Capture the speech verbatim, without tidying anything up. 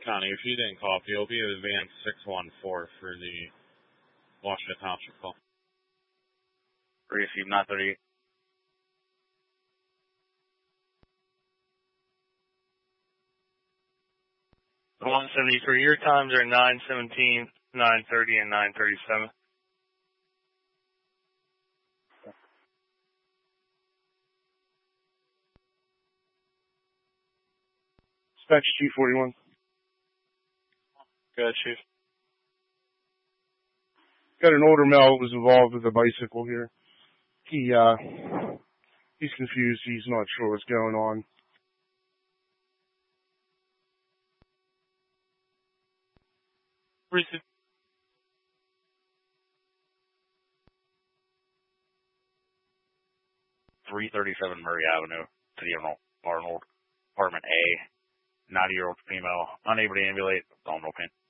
Connie, if you didn't call, you'll be advanced six one four for the Washington Township call. Receive nine thirty-eight. one seventy-three. Your times are nine seventeen, nine thirty, and nine thirty-seven. Dispatch two forty-one. Go ahead, Chief. Got an older male who was involved with a bicycle here. He, uh, he's confused. He's not sure what's going on. Receive. three thirty-seven Murray Avenue, City of Arnold, Apartment A, ninety-year-old female, unable to ambulate, abdominal pain.